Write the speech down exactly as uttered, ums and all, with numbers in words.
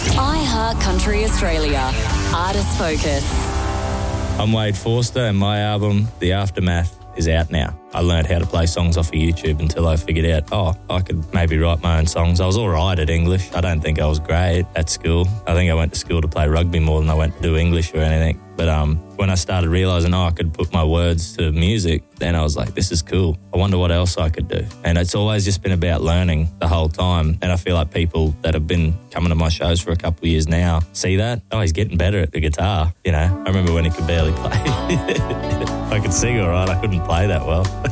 iHeart Country Australia. Artist Focus. I'm Wade Forster and my album, The Aftermath, is out now. I learned how to play songs off of YouTube until I figured out, oh, I could maybe write my own songs. I was all right at English. I don't think I was great at school. I think I went to school to play rugby more than I went to do English or anything. But um, when I started realising, oh, I could put my words to music, then I was like, this is cool. I wonder what else I could do. And it's always just been about learning the whole time. And I feel like people that have been coming to my shows for a couple of years now see that. Oh, he's getting better at the guitar. You know, I remember when he could barely play. I could sing all right. I couldn't play that well.